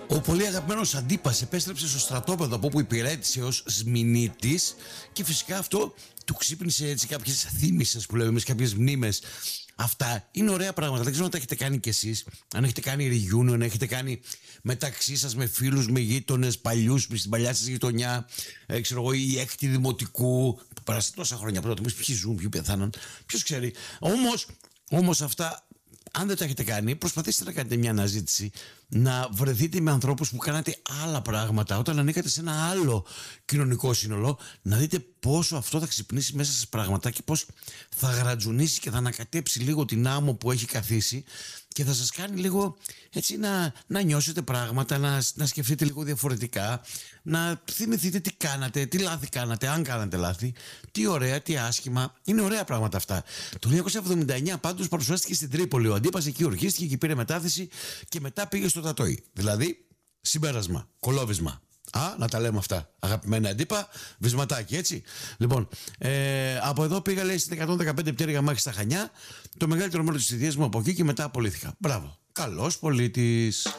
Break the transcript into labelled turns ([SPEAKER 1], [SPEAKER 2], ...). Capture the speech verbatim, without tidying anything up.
[SPEAKER 1] Ο πολύ αγαπημένος Αντίπας επέστρεψε στο στρατόπεδο από όπου υπηρέτησε ως σμηνίτης και φυσικά αυτό του ξύπνησε έτσι κάποιες θύμησες που λέμε εμείς, κάποιες μνήμες. Αυτά είναι ωραία πράγματα. Δεν ξέρω αν τα έχετε κάνει κι εσείς. Αν έχετε κάνει reunion, αν έχετε κάνει μεταξύ σας με φίλους, με γείτονες παλιούς στην παλιά σας γειτονιά, ε, ξέρω εγώ, η έκτη δημοτικού. Που πέρασε τόσα χρόνια πρώτα. Μου ποιοι ζουν, ποιοι πεθάναν. Ποιος ξέρει. Όμως, όμως αυτά. Αν δεν το έχετε κάνει, προσπαθήστε να κάνετε μια αναζήτηση, να βρεθείτε με ανθρώπους που κάνατε άλλα πράγματα όταν ανήκατε σε ένα άλλο κοινωνικό σύνολο, να δείτε πόσο αυτό θα ξυπνήσει μέσα σας πράγματα και πώς θα γρατζουνίσει και θα ανακατέψει λίγο την άμμο που έχει καθίσει και θα σας κάνει λίγο έτσι να, να νιώσετε πράγματα, να, να σκεφτείτε λίγο διαφορετικά, να θυμηθείτε τι κάνατε, τι λάθη κάνατε, αν κάνατε λάθη, τι ωραία, τι άσχημα. Είναι ωραία πράγματα αυτά. Το χίλια εννιακόσια εβδομήντα εννιά πάντως παρουσιάστηκε στην Τρίπολη. Ο Αντίπας εκεί ορκίστηκε και πήρε μετάθεση και μετά πήγε στο Τατόι. Δηλαδή, συμπέρασμα, κολόβισμα. Α, να τα λέμε αυτά. Αγαπημένα Αντίπα, βυσματάκι, έτσι. Λοιπόν, ε, από εδώ πήγα, λέει, στην εκατόν δεκαπέντε πτέρυγα μάχη στα Χανιά. Το μεγαλύτερο μέρος της θητείας μου από εκεί και μετά απολύθηκα. Μπράβο. Καλός πολίτης.